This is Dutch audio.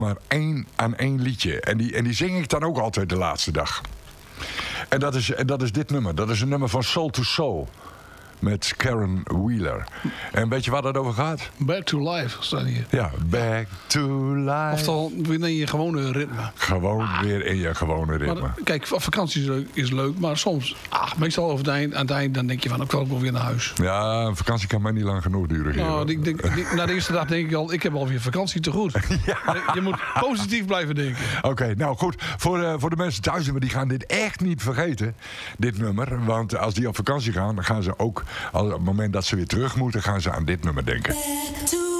maar aan één liedje. En die zing ik dan ook altijd de laatste dag. En dat is dit nummer. Dat is een nummer van Soul to Soul. Met Karen Wheeler. En weet je waar dat over gaat? Back to life, staat hier. Ja, back to life. Oftewel, weer in je gewone ritme. Gewoon weer in je gewone ritme. Maar, kijk, vakantie is leuk, maar soms, meestal aan het eind, dan denk je van, ik wil ook wel weer naar huis. Ja, een vakantie kan mij niet lang genoeg duren. Nou, na de eerste dag denk ik al, ik heb alweer vakantie te goed. Ja. Je moet positief blijven denken. Oké, nou goed. Voor de mensen thuis, die gaan dit echt niet vergeten, dit nummer. Want als die op vakantie gaan, dan gaan ze ook, op het moment dat ze weer terug moeten, gaan ze aan dit nummer denken.